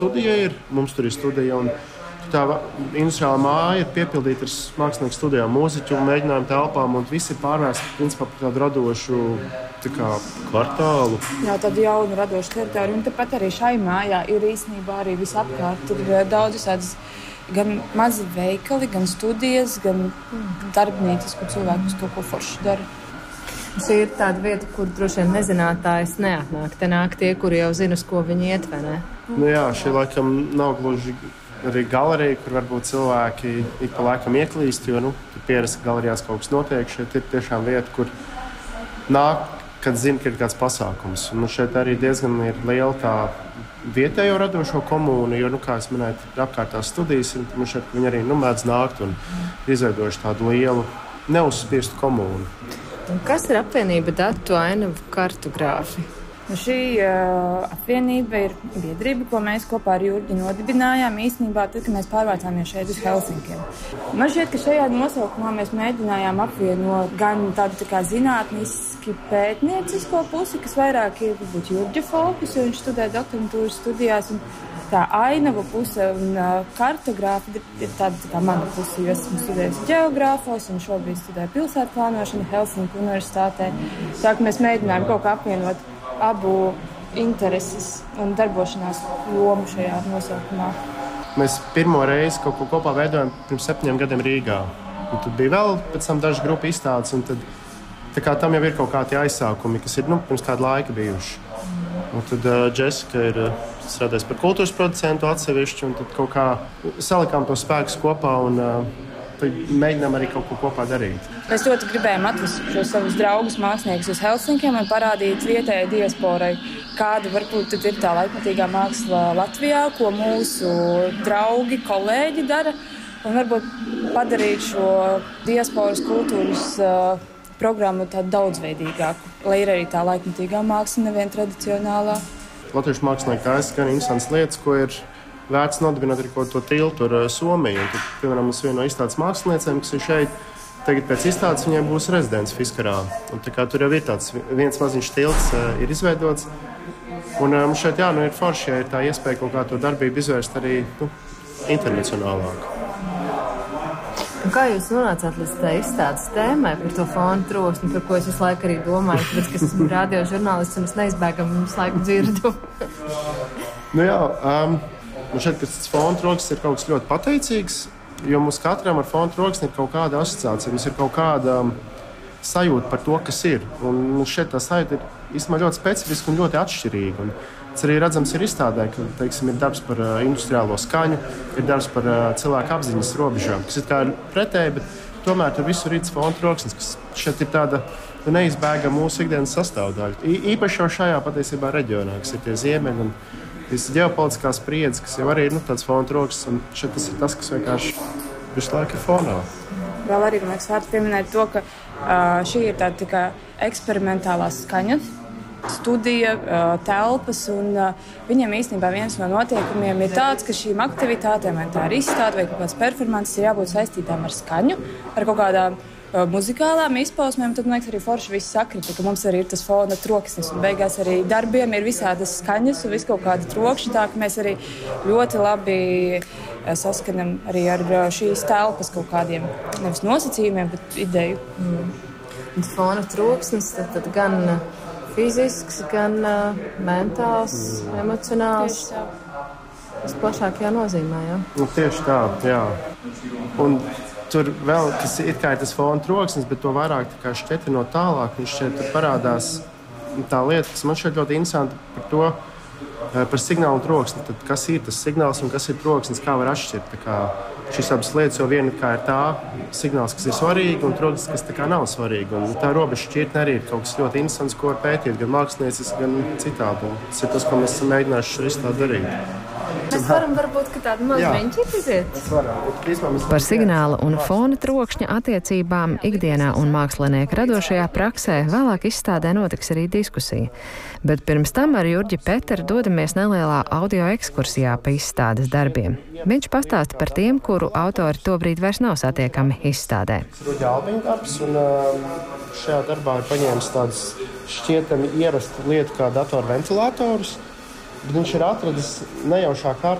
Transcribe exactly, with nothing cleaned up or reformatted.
studija ir, mums tur ir studija, un tā industriālā māja ir piepildīta ar mākslinieku studijām, mūziķu un mēģinājumu telpām, un viss ir pārvērsts principā par tādu radošu tā kā kvartālu. Jā, tādu jaunu radošu teritoriju, un tāpat arī šai mājā ir īstenībā arī visapkārt. Tur ir daudz visādas gan mazi veikali, gan studijas, gan darbnīcas, kur cilvēkus kaut ko forši dara. Šī ir tāda vieta, kur droši vien nezinātājs neatnāk. Te nāk tie, kuri jau zina, uz ko viņi iet, vai ne? Nu jā, šī laikam nav gluži arī galerija, kur varbūt cilvēki ik pa laikam ieklīst, jo, nu, pierasti galerijās kaut kas notiek. Šeit ir tiešām vieta, kur nāk, kad zina, ka ir kāds pasākums. Un, nu, šeit arī diezgan ir liela tā vietējo radošo komūnu, jo, nu, kā es minēju, apkārtās studijas, un nu, šeit viņi arī, nu, mēdz nākt un izveidojuši tādu lielu, neuzspiestu komūnu. Un kas ir apvienība Datu ainavu kartogrāfi? Nu, šī uh, apvienība ir biedrība, ko mēs kopā ar Jurģi nodibinājām īstenībā tad, kad mēs pārvācāmies šeit uz Helsinkiem. Man šķiet, ka šajā nosaukumā mēs mēģinājām apvienot gan tādu tā kā zinātniski pētniecisko pusi, kas vairāk ir varbūt Jurģa fokus, jo viņš studē doktorantūras studijās, un tā ainava puse un uh, kartogrāfi ir tāda tā kā mana puse, jo esmu studējusi ģeogrāfos un šobrīd studēju pilsētu plānošanu Helsinku universitātē. Tā ka mēs mēģinājām kaut kā apvienot abu intereses un darbošanās jomu šajā nosaukumā. Mēs pirmo reizi kaut ko kopā veidojam pirms septiņiem gadiem Rīgā. Un tad bija vēl pēc tam dažas grupu izstādes, un tad tā kā tam jau ir kaut kādi aizsākumi, kas ir, nu, pirms kādu laiku bijuši. Un tad uh, Jessica ir uh, strādājusi par kultūras producentu atsevišķi, un tad kaut kā salikām to spēkus kopā un uh, mēģinām arī kaut ko kopā darīt. Mēs ļoti gribējām atvest šos savus draugus māksliniekus uz Helsinkiem un parādīt vietējai diasporai, kāda varbūt tad ir tā laikmatīgā māksla Latvijā, ko mūsu draugi, kolēģi dara, un varbūt padarīt šo diasporas kultūras uh, programmu tādu daudzveidīgāku, lai ir arī tā laikmatīgā māksla, nevien tradicionālā. Latviešu mākslinieki taisa gan interesantas lietas, ko ir vērts nodibināt arī ko to tiltu ar Somiju. Un tad, piemēram, mums viena no izstādes māksliniecēm, kas ir šeit, tagad pēc izstādes viņiem būs rezidents Fiskarā. Un tā kā tur jau ir tāds viens maziņš tilts uh, ir izveidots. Un um, šeit, jā, nu ir forši, ja ir tā iespēja kaut kā to darbību izvērst arī, nu, internacionālāk. Un kā jūs nonācāt līdz tā izstādes tēmai par to fonu troksni, par ko es visu laiku arī domāju, tāpēc, ka es esmu radio žurnālists un es neizbēgam visu laiku dzirdu? Nu jā, um, man šeit, ka tas fonu troksnis ir kaut kas ļoti pateicīgs, jo mums katram ar fonu troksni ir kaut kāda asociācija, mums ir kaut kāda um, sajūta par to, kas ir. Un šeit tā sajūta ir īstenībā ļoti specifiska un ļoti atšķirīga. Un tas arī redzams ir izstādē, ka, teiksim, ir darbs par uh, industriālo skaņu, ir darbs par uh, cilvēku apziņas robežām, kas ir tā pretēji, bet tomēr tur visur ir tas fonu troksnis, kas šeit ir tāda neizbēgama mūsu ikdienas sastāvdaļa. I, īpaši jau šajā patiesībā reģionā, kas ir tie ziemeļi un visas ģeopolitiskās spriedzes, kas jau arī ir, nu, tāds fonu troksnis, un šeit tas ir tas, kas vienkārši visu laiku ir fonā. Vēl arī, man liekas, vērts pieminēt to, ka uh, šī ir tāda tā kā eksperimentālā skaņa studija, uh, telpas, un uh, viņiem īstenībā viens no noteikumiem ir tāds, ka šīm aktivitātēm, vai tā ir izstāde vai kaut kāds performances, ir jābūt saistītām ar skaņu, ar kaut kādām uh, muzikālām izpausmēm. Tad, man liekas, arī forši viss sakrita, ka mums arī ir tas fona troksnis, un beigās arī darbiem ir visādas skaņas un vis kaut kāda trokšņa, tā ka mēs arī ļoti labi uh, saskanam arī ar uh, šīs telpas kaut kādiem nevis nosacījumiem, bet ideju. Mm. Un fona troksnis tad, tad gan fizisks, gan uh, mentāls, mm. emocionāls. Visplašākajā nozīmē, jā? Nu, tieši tā, jā. Un tur vēl, kas ir kā tas fona troksnis, bet to vairāk tā kā šķetri no tālāk, un šeit tur parādās tā lieta, kas man šeit ļoti interesanti par to, par signālu troksni. Tad kas ir tas signāls un kas ir troksnis, kā var atšķirt. Tā kā šīs abas lietas, jo viena kā ir tā signāls, kas ir svarīgi, un troksnis, kas tā kā nav svarīgi. Un tā robeža šķirtne arī ir kaut kas ļoti interesants, ko var pētīt, gan māksliniecis, gan citādi. Un tas ir tas, ko mēs esam mēģinājuši šo izstādi darīt. Mēs varam varbūt, ka tādu mazu meņķīti iziet. Par signāla un fona trokšņa attiecībām ikdienā un mākslinieka radošajā praksē vēlāk izstādē notiks arī diskusija. Bet pirms tam ar Jurģi Peteru dodamies nelielā audio ekskursijā pa izstādes darbiem. Viņš pastāsta par tiem, kuru autori tobrīd vairs nav satiekami izstādē. Ruģa Albiņa darbs, un šajā darbā ir paņēmis tādas šķietami ierastu lietu kā datorventilatorus. Bet viņš ir atradis nejaušā kārtā